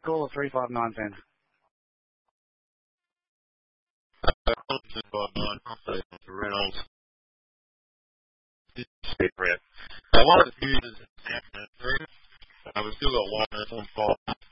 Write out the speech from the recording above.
call 35910. Reynolds. I wanted to use this afternoon. We've still got 1 minute on call.